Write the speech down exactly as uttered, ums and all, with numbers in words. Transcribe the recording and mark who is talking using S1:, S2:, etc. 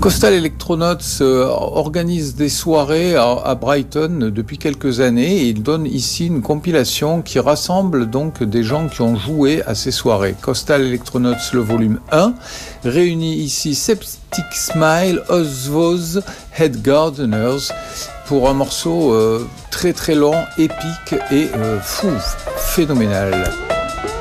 S1: Coastal Electronauts euh, organise des soirées à, à Brighton depuis quelques années et il donne ici une compilation qui rassemble donc des gens qui ont joué à ces soirées. Coastal Electronauts, le volume un, réunit ici Septic Smile, Ozvoz, Head Gardeners pour un morceau euh, très très long, épique et euh, fou, phénoménal.